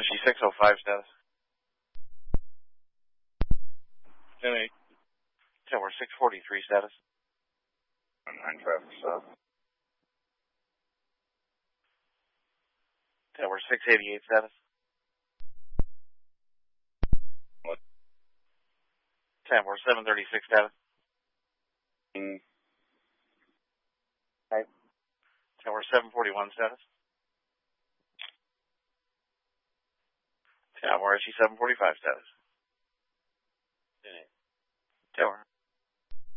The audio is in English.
SG 605 status. 10-8. Tower 643 status. 9 traffic south. Tower 688 status. What? Tower 736 status. Hi. Tower 741 status. Tower SG 745 status. Yeah. Tower